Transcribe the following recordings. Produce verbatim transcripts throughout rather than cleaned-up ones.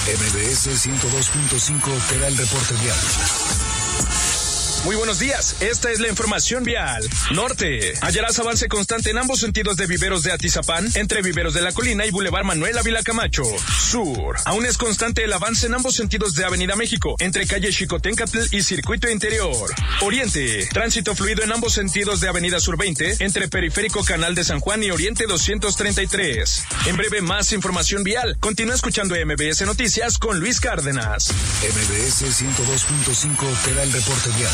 M B S ciento dos punto cinco te da el reporte vial. Muy buenos días, esta es la información vial. Norte, hallarás avance constante en ambos sentidos de Viveros de Atizapán, entre Viveros de la Colina y Boulevard Manuel Ávila Camacho. Sur, aún es constante el avance en ambos sentidos de Avenida México, entre calle Xicoténcatl y Circuito Interior. Oriente, tránsito fluido en ambos sentidos de Avenida Sur veinte, entre Periférico Canal de San Juan y Oriente doscientos treinta y tres. En breve, más información vial. Continúa escuchando M B S Noticias con Luis Cárdenas. M B S ciento dos punto cinco te da el reporte vial.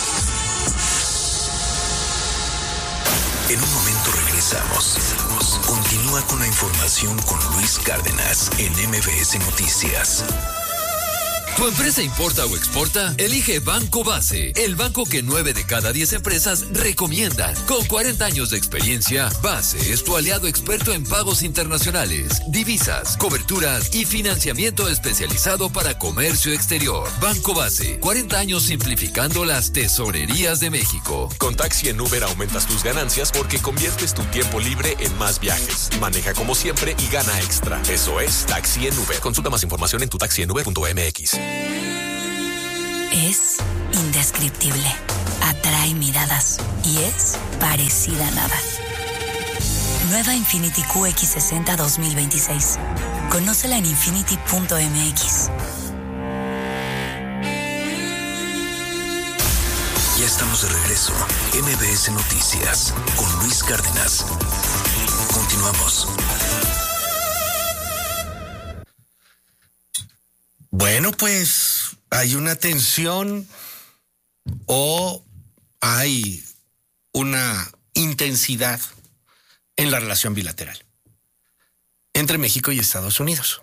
En un momento regresamos. Continúa con la información con Luis Cárdenas en M B S Noticias. ¿Tu empresa importa o exporta? Elige Banco Base, el banco que nueve de cada diez empresas recomiendan. Con cuarenta años de experiencia, Base es tu aliado experto en pagos internacionales, divisas, coberturas y financiamiento especializado para comercio exterior. Banco Base, cuarenta años simplificando las tesorerías de México. Con Taxi en Uber aumentas tus ganancias porque conviertes tu tiempo libre en más viajes. Maneja como siempre y gana extra. Eso es Taxi en Uber. Consulta más información en tu taxi en uber punto m x. Es indescriptible, atrae miradas y es parecida a nada. Nueva Infiniti Q X sesenta dos mil veintiséis. Conócela en infiniti punto m x. Ya estamos de regreso. M B S Noticias con Luis Cárdenas. Continuamos. Bueno, pues hay una tensión o hay una intensidad en la relación bilateral entre México y Estados Unidos.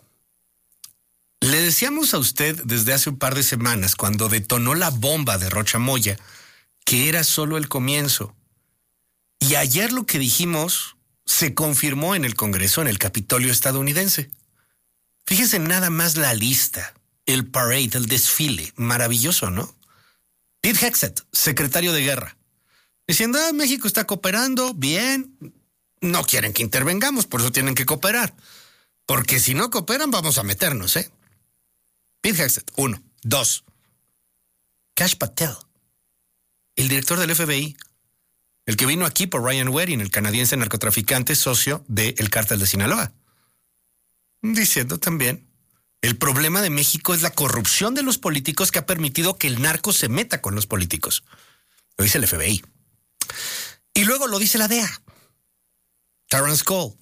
Le decíamos a usted desde hace un par de semanas, cuando detonó la bomba de Rocha Moya, que era solo el comienzo. Y ayer lo que dijimos se confirmó en el Congreso, en el Capitolio estadounidense. Fíjese nada más la lista. El parade, el desfile, maravilloso, ¿no? Pete Hegseth, secretario de Guerra, diciendo, ah, México está cooperando, bien, no quieren que intervengamos, por eso tienen que cooperar, porque si no cooperan vamos a meternos, ¿eh? Pete Hegseth, uno. Dos, Kash Patel, el director del F B I, el que vino aquí por Ryan Waring, el canadiense narcotraficante socio del Cártel de Sinaloa, diciendo también, el problema de México es la corrupción de los políticos que ha permitido que el narco se meta con los políticos. Lo dice el F B I. Y luego lo dice la D E A. Terrence Cole.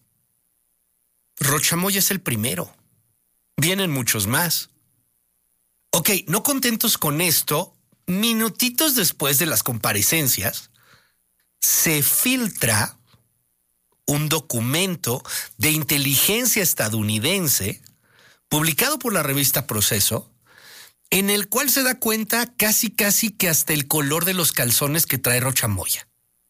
Rocha Moya es el primero. Vienen muchos más. Ok, no contentos con esto, minutitos después de las comparecencias, se filtra un documento de inteligencia estadounidense publicado por la revista Proceso, en el cual se da cuenta casi casi que hasta el color de los calzones que trae Rocha Moya.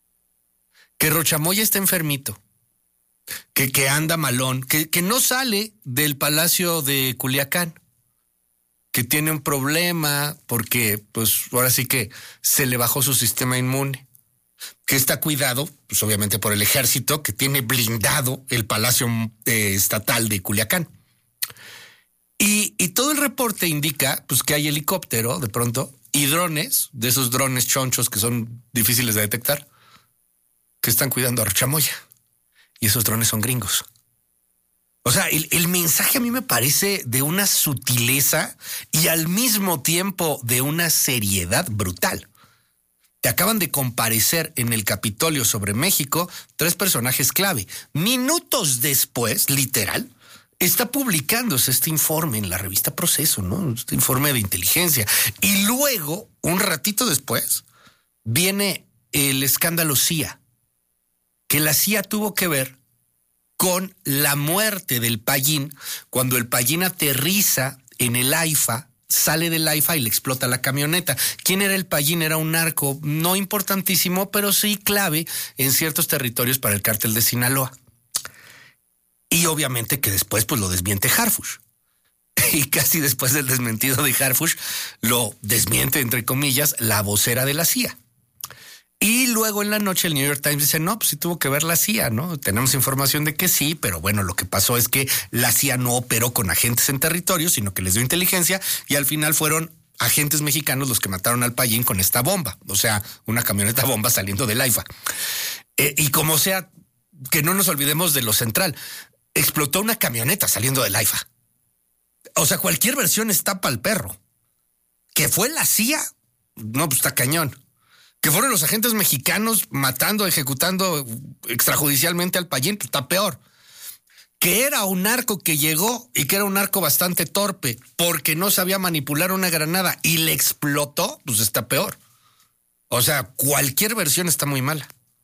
Que Rocha Moya está enfermito, que, que anda malón, que, que no sale del Palacio de Culiacán, que tiene un problema porque, pues, ahora sí que se le bajó su sistema inmune, que está cuidado, pues, obviamente por el ejército, que tiene blindado el Palacio eh, Estatal de Culiacán. Y, y todo el reporte indica pues que hay helicóptero de pronto y drones, de esos drones chonchos que son difíciles de detectar, que están cuidando a Rocha Moya. Y esos drones son gringos. O sea, el, el mensaje a mí me parece de una sutileza y al mismo tiempo de una seriedad brutal. Te acaban de comparecer en el Capitolio sobre México tres personajes clave. Minutos después, literal, está publicándose este informe en la revista Proceso, ¿no? Este informe de inteligencia. Y luego, un ratito después, viene el escándalo C I A, que la C I A tuvo que ver con la muerte del Payín, cuando el Payín aterriza en el AIFA, sale del AIFA y le explota la camioneta. ¿Quién era el Payín? Era un narco no importantísimo, pero sí clave en ciertos territorios para el cártel de Sinaloa. Y obviamente que después pues lo desmiente Harfush. Y casi después del desmentido de Harfush, lo desmiente, entre comillas, la vocera de la C I A. Y luego en la noche el New York Times dice, no, pues sí tuvo que ver la C I A, ¿no? Tenemos información de que sí, pero bueno, lo que pasó es que la C I A no operó con agentes en territorio, sino que les dio inteligencia y al final fueron agentes mexicanos los que mataron al Payín con esta bomba, o sea, una camioneta bomba saliendo del AIFA. Eh, y como sea, que no nos olvidemos de lo central, explotó una camioneta saliendo del AIFA. O sea, cualquier versión está pa'l perro. ¿Que fue la C I A? No, pues está cañón. Que fueron los agentes mexicanos matando, ejecutando extrajudicialmente al Payín, pues está peor. Que era un narco que llegó y que era un narco bastante torpe porque no sabía manipular una granada y le explotó, pues está peor. O sea, cualquier versión está muy mala.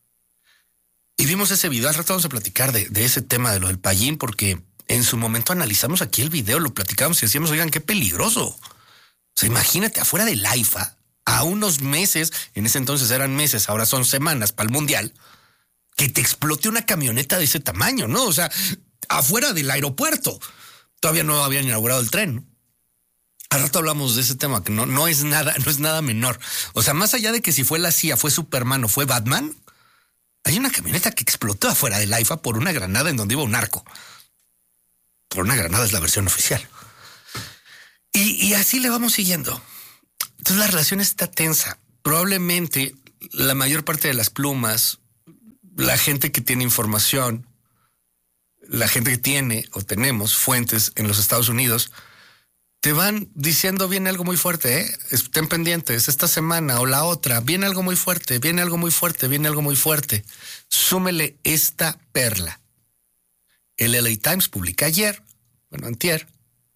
Y vimos ese video, al rato vamos a platicar de, de ese tema de lo del Payín, porque en su momento analizamos aquí el video, lo platicamos y decíamos, oigan, qué peligroso. O sea, imagínate, afuera del AIFA, a unos meses, en ese entonces eran meses, ahora son semanas para el Mundial, que te explote una camioneta de ese tamaño, ¿no? O sea, afuera del aeropuerto. Todavía no habían inaugurado el tren, ¿no? Al rato hablamos de ese tema, que no, no es nada, no es nada menor. O sea, más allá de que si fue la C I A, fue Superman o fue Batman, hay una camioneta que explotó afuera del AIFA por una granada en donde iba un narco. Por una granada es la versión oficial. Y, y así le vamos siguiendo. Entonces la relación está tensa. Probablemente la mayor parte de las plumas, la gente que tiene información, la gente que tiene o tenemos fuentes en los Estados Unidos, te van diciendo viene algo muy fuerte, ¿eh? Estén pendientes, esta semana o la otra, viene algo muy fuerte, viene algo muy fuerte, viene algo muy fuerte. Súmele esta perla. El L A Times publica ayer, bueno, antier,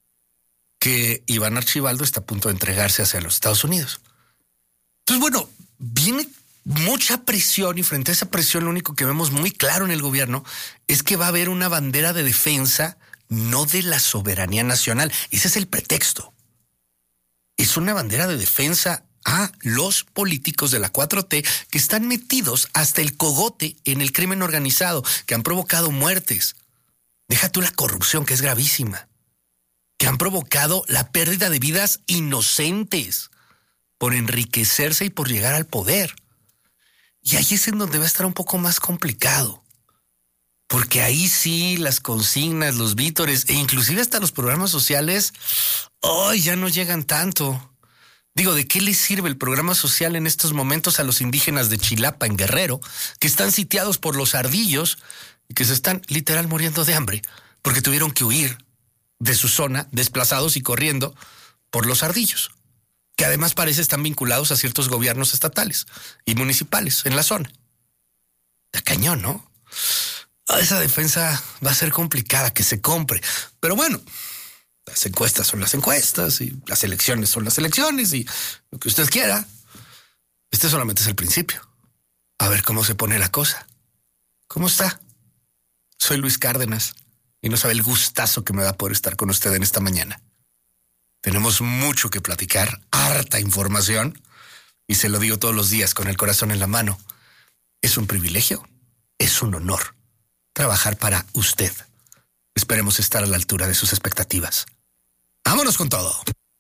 que Iván Archibaldo está a punto de entregarse hacia los Estados Unidos. Entonces, bueno, viene mucha presión y frente a esa presión lo único que vemos muy claro en el gobierno es que va a haber una bandera de defensa no de la soberanía nacional. Ese es el pretexto. Es una bandera de defensa a los políticos de la cuatro T que están metidos hasta el cogote en el crimen organizado, que han provocado muertes. Deja tú la corrupción, que es gravísima, que han provocado la pérdida de vidas inocentes por enriquecerse y por llegar al poder. Y ahí es en donde va a estar un poco más complicado, porque ahí sí las consignas, los vítores e inclusive hasta los programas sociales, hoy oh, ya no llegan tanto. Digo, ¿de qué les sirve el programa social en estos momentos a los indígenas de Chilapa, en Guerrero, que están sitiados por los ardillos y que se están literal muriendo de hambre porque tuvieron que huir de su zona, desplazados y corriendo por los ardillos, que además parece están vinculados a ciertos gobiernos estatales y municipales en la zona? Está cañón, ¿no? Esa defensa va a ser complicada que se compre. Pero bueno, las encuestas son las encuestas y las elecciones son las elecciones y lo que usted quiera. Este solamente es el principio. A ver cómo se pone la cosa. ¿Cómo está? Soy Luis Cárdenas y no sabe el gustazo que me da poder estar con usted en esta mañana. Tenemos mucho que platicar, harta información, y se lo digo todos los días con el corazón en la mano. Es un privilegio, es un honor trabajar para usted. Esperemos estar a la altura de sus expectativas. ¡Vámonos con todo!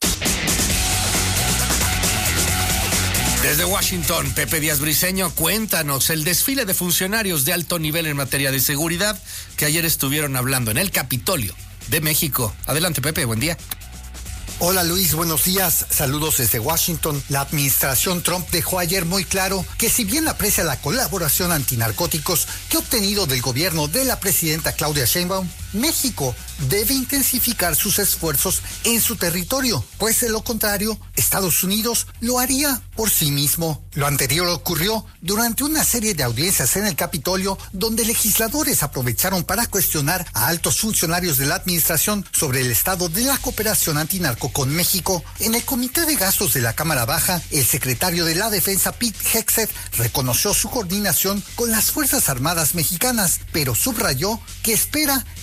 Desde Washington, Pepe Díaz Briceño, cuéntanos el desfile de funcionarios de alto nivel en materia de seguridad que ayer estuvieron hablando en el Capitolio de México. Adelante, Pepe, buen día. Hola Luis, buenos días. Saludos desde Washington. La administración Trump dejó ayer muy claro que si bien aprecia la colaboración antinarcóticos que ha obtenido del gobierno de la presidenta Claudia Sheinbaum, México debe intensificar sus esfuerzos en su territorio, pues de lo contrario, Estados Unidos lo haría por sí mismo. Lo anterior ocurrió durante una serie de audiencias en el Capitolio, donde legisladores aprovecharon para cuestionar a altos funcionarios de la administración sobre el estado de la cooperación antinarco con México. En el Comité de Gastos de la Cámara Baja, el secretario de la Defensa, Pete Hegseth, reconoció su coordinación con las Fuerzas Armadas mexicanas, pero subrayó que espera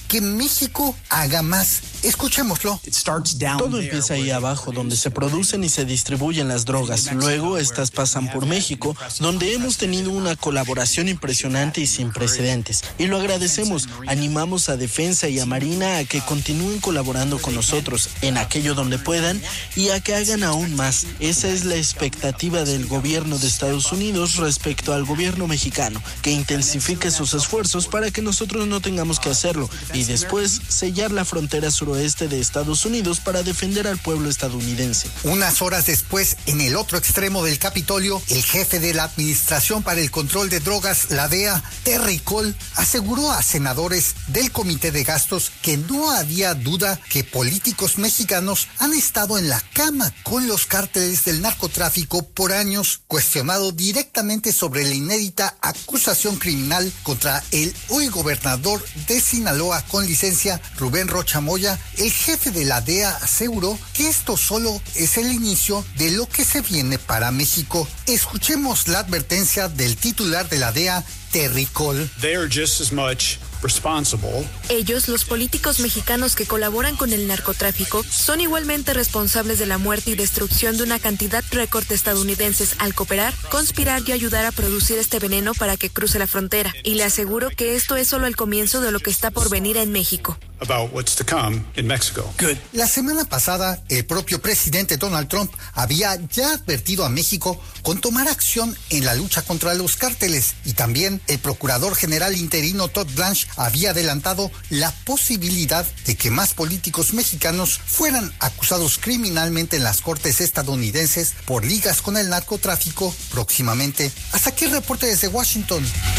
que México haga más. Escuchémoslo. Todo empieza ahí abajo, donde se producen y se distribuyen las drogas. Luego, estas pasan por México, donde hemos tenido una colaboración impresionante y sin precedentes. Y lo agradecemos. Animamos a Defensa y a Marina a que continúen colaborando con nosotros en aquello donde puedan y a que hagan aún más. Esa es la expectativa del gobierno de Estados Unidos respecto al gobierno mexicano, que intensifique sus esfuerzos para que nosotros no tengamos que hacerlo y después sellar la frontera suroeste de Estados Unidos para defender al pueblo estadounidense. Unas horas después, en el otro extremo del Capitolio, el jefe de la Administración para el Control de Drogas, la D E A, Terry Cole, aseguró a senadores del Comité de Gastos que no había duda que políticos mexicanos han estado en la cama con los cárteles del narcotráfico por años, cuestionado directamente sobre la inédita acusación criminal contra el hoy gobernador de Sinaloa con licencia, Rubén Rocha Moya. El jefe de la D E A aseguró que esto solo es el inicio de lo que se viene para México. Escuchemos la advertencia del titular de la D E A, Terry Cole. They are just as much responsible. Ellos, los políticos mexicanos que colaboran con el narcotráfico, son igualmente responsables de la muerte y destrucción de una cantidad récord de estadounidenses al cooperar, conspirar y ayudar a producir este veneno para que cruce la frontera. Y le aseguro que esto es solo el comienzo de lo que está por venir en México. About what's to come in Mexico. Good. La semana pasada, el propio presidente Donald Trump había ya advertido a México con tomar acción en la lucha contra los cárteles y también el procurador general interino Todd Blanche había adelantado la posibilidad de que más políticos mexicanos fueran acusados criminalmente en las cortes estadounidenses por ligas con el narcotráfico próximamente. Hasta aquí el reporte desde Washington.